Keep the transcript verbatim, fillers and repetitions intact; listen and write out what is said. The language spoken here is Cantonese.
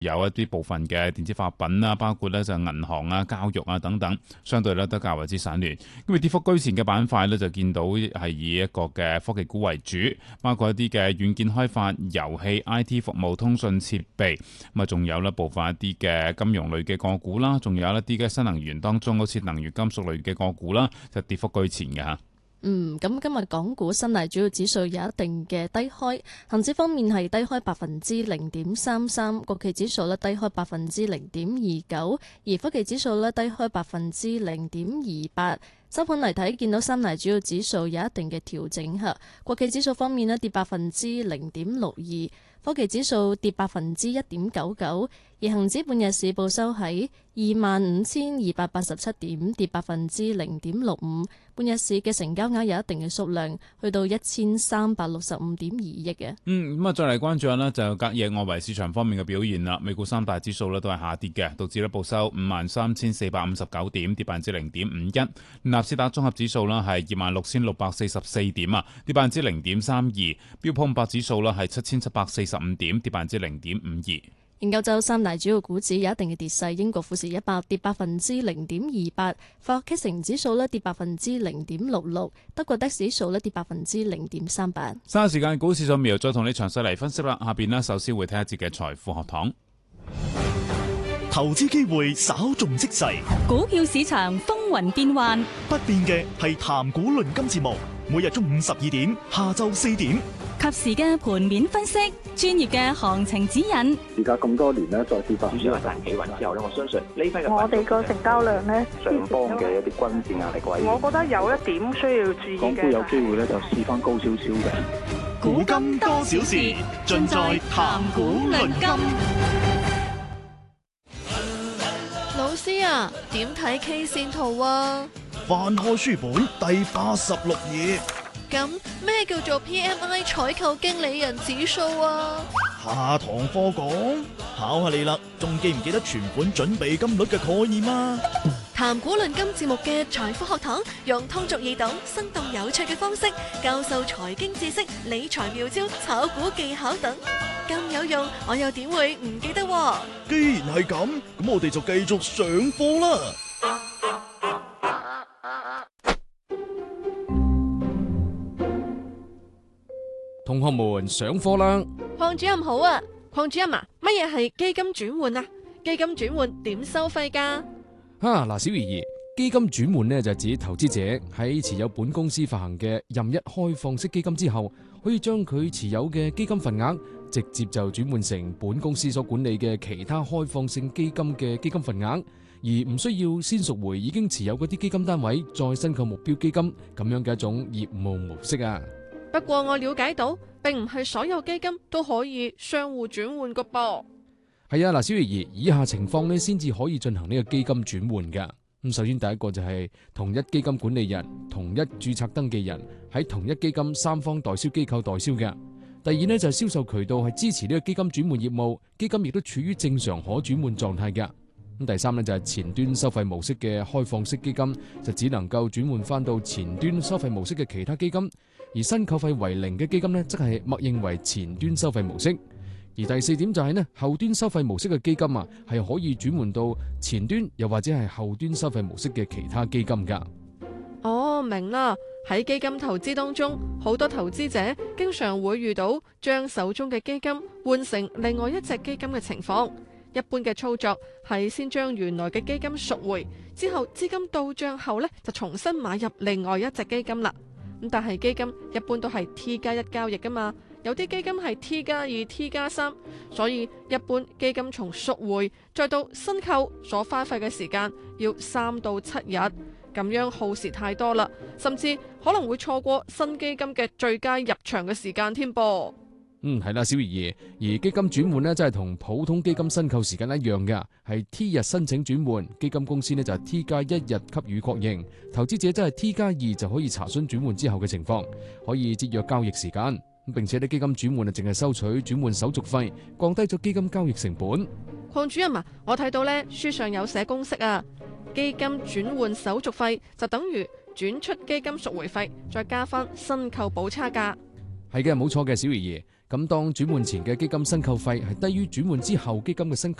有一啲部分嘅電子化品啦，包括咧就銀行啊、教育啊等等，相對咧都較為之散亂。咁而跌幅居前嘅板塊咧，就見到係以一個嘅科技股為主，包括一啲嘅軟件開發、遊戲、I T 服務、通訊設備，咁啊仲有咧部分一啲嘅金融類嘅個股啦，仲有一啲嘅新能源當中好似能源金屬類嘅個股啦，就跌幅居前嘅嚇。 嗯，咁今日港股三大主要指數有一定嘅低開，恒指方面係低開百分之零點三三，國企指數咧低開百分之零點二九，而科技指數咧低開百分之零點二八。收盤嚟睇，見到三大主要指數有一定嘅調整嚇，國企指數方面咧跌百分之零點六二，科技指數跌百分之一點九九，而恒指半日市報收喺二萬五千二百八十七點，跌百分之零點六五。半日市嘅成交額有一定嘅數量，去到一千三百六十五點二億嘅。 嗯，咁啊，再嚟關注下呢，就隔夜外圍市場方面嘅表現啦。美股三大指數呢都係下跌嘅，道指呢報收五萬三千四百五十九點，跌百分之零點五一。納斯達綜合指數呢係二萬六千六百四十四點啊，跌百分之零點三二。標普五百指數呢係七千七百四十五點，跌百分之零點五二。 研究周三大主要股指有一定嘅跌勢，英國富時一百跌百分之零點二八，法國 K 城指數咧跌百分之零點六六，德國 D A X 指數咧跌百分之零點三八。 三時間股市掃描，再同你詳細嚟分析啦。下邊呢，首先會睇一節嘅財富學堂。 投資機會稍縱即逝， 股票市場風雲變幻， 不變嘅係談股論金節目，每日中午十二點，下晝四點， 及時嘅盤面分析，專業嘅行情指引。 而家咁多年咧，再次發展主要係企穩之後咧，我相信呢批嘅我哋個成交量咧， 上方嘅一啲均線壓力位， 我覺得有一點需要注意嘅。 港股有機會咧就試翻高少少嘅。 古今多少事，盡在談股論金。 老師啊，點睇 K 線圖啊？ 翻開書本第八十六頁。 咁咩叫做 P M I 採購經理人指數啊？ 下堂課講，考下你啦，仲記唔記得存款準備金率嘅概念啊？ 談股論金節目嘅財富學堂，用通俗易懂、生動有趣嘅方式教授財經知識、理財妙招、炒股技巧等，咁有用，我又點會唔記得喎？ 既然係咁，咁我哋就繼續上課啦。 同學們上課啦！ 鄺主任好啊，鄺主任啊，乜嘢係基金轉換啊？基金轉換點收費噶？ 哈嗱，小怡兒，基金轉換呢就指投資者喺持有本公司發行嘅任一開放式基金之後，可以將佢持有嘅基金份額直接就轉換成本公司所管理嘅其他開放性基金嘅基金份額，而唔需要先贖回已經持有嗰啲基金單位，再申購目標基金咁樣嘅一種業務模式啊。 不過我了解到，並唔係所有基金都可以相互轉換噶噃。 係啊，嗱，小怡兒，以下情況呢先至可以進行呢個基金轉換噶。咁首先第一個就係同一基金管理人、同一註冊登記人喺同一基金三方代銷機構代銷嘅。第二呢，就係銷售渠道係支持呢個基金轉換業務，基金亦都處於正常可轉換狀態嘅。咁第三呢，就係前端收費模式嘅開放式基金，就只能夠轉換翻到前端收費模式嘅其他基金。而新購費為零嘅基金呢，則係默認為前端收費模式。而第四點就係呢，後端收費模式嘅基金啊，係可以轉換到前端又或者係後端收費模式嘅其他基金噶。 哦，明啦。喺基金投資當中，好多投資者經常會遇到將手中嘅基金換成另外一隻基金嘅情況。一般嘅操作係先將原來嘅基金贖回，之後資金到帳後呢，就重新買入另外一隻基金啦。咁但係基金一般都係 T 加一交易噶嘛，有啲基金係 T 加二、T 加三，所以一般基金從贖回再到申購所花費嘅時間要三到七日，咁樣耗時太多啦，甚至可能會錯過新基金嘅最佳入場嘅時間添噃。 嗯，係啦，小怡兒，而基金轉換呢，真係同普通基金申購時間一樣嘅，係 T 日申請轉換，基金公司呢就係 T 加一日給予確認，投資者真係 T 加二就可以查詢轉換之後嘅情況，可以節約交易時間，並且呢基金轉換啊淨係收取轉換手續費，降低咗基金交易成本。 鄺主任啊，我睇到呢書上有寫公式啊，基金轉換手續費就等於轉出基金贖回費，再加翻申購補差價。 係嘅，冇錯嘅，小怡兒。 咁當轉換前嘅基金申購費係低於轉換之後基金嘅申購